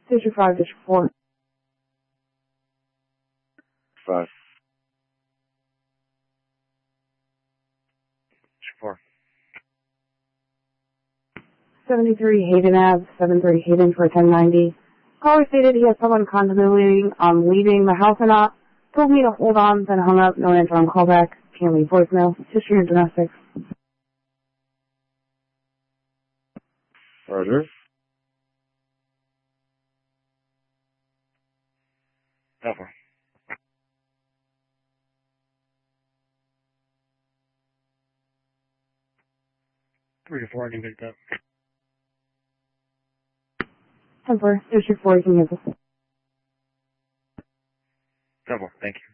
District 5, District 4. 5. 4. 73 Hayden Ave, 73 Hayden for 1090. Caller stated he has someone contemplating on leaving the house or not. Told me to hold on, then hung up. No answer on callback. Can't leave voicemail. History or domestics. Roger. Over. 3 to 4, I can pick that. 10-4, District 4, you can use this. Double, thank you.